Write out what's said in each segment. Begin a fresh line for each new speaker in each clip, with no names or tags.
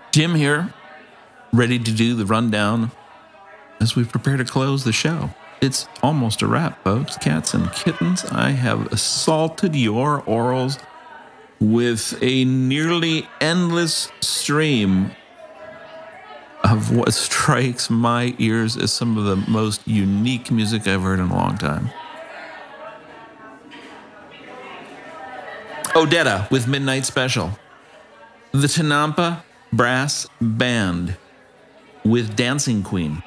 Jim here, ready to do the rundown as we prepare to close the show. It's almost a wrap, folks. Cats and kittens, I have assaulted your orals with a nearly endless stream of what strikes my ears as some of the most unique music I've heard in a long time. Odetta with Midnight Special. The Tinampa Brass Band with Dancing Queen.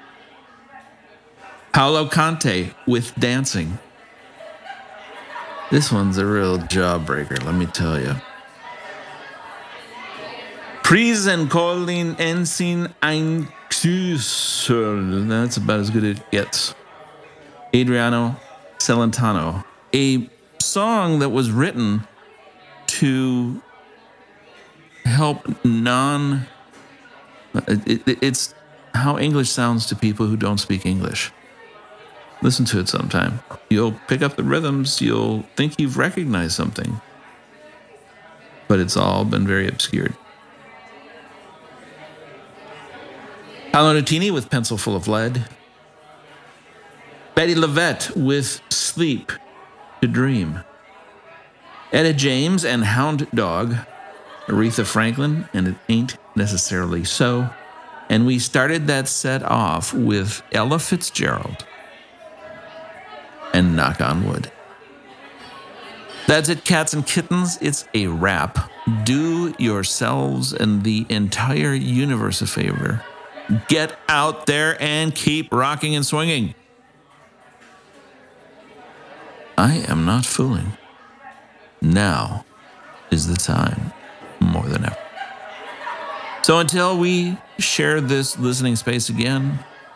Paolo Conte with Dancing. This one's a real jawbreaker, let me tell you. Pries en Colin Ensign ein Küssel. That's about as good as it gets. Adriano Celentano. A song that was written to help it's how English sounds to people who don't speak English. Listen to it sometime. You'll pick up the rhythms. You'll think you've recognized something. But it's all been very obscured. Paolo Nutini with Pencil Full of Lead. Betty Levette with Sleep to Dream. Etta James and Hound Dog. Aretha Franklin and It Ain't Necessarily So. And we started that set off with Ella Fitzgerald and Knock on Wood. That's it, cats and kittens. It's a wrap. Do yourselves and the entire universe a favor. Get out there and keep rocking and swinging. I am not fooling. Now is the time more than ever. So until we share this listening space again,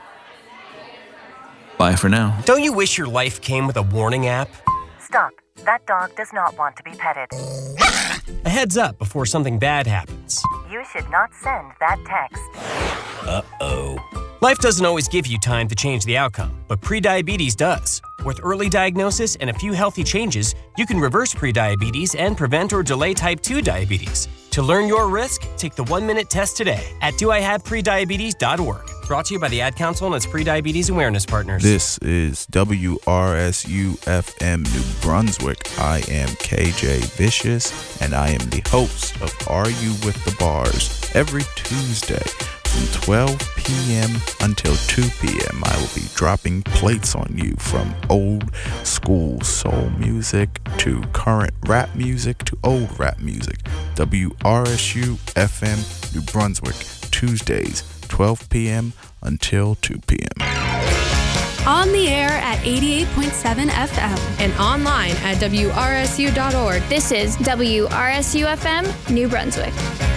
bye for now.
Don't you wish your life came with a warning app?
Stop. That dog does not want to be petted.
A heads up before something bad happens.
You should not send that text.
Uh-oh. Life doesn't always give you time to change the outcome, but prediabetes does. With early diagnosis and a few healthy changes, you can reverse prediabetes and prevent or delay type 2 diabetes. To learn your risk, take the 1-minute test today at doihaveprediabetes.org. Brought to you by the Ad Council and its Prediabetes Awareness Partners.
This is WRSU-FM New Brunswick. I am KJ Vicious, and I am the host of Are You With The Bars? Every Tuesday from 12 p.m. until 2 p.m. I will be dropping plates on you from old school soul music to current rap music to old rap music. WRSU-FM New Brunswick, Tuesdays, 12 p.m. until 2 p.m.
On the air at 88.7 FM.
And online at WRSU.org.
This is WRSU-FM New Brunswick.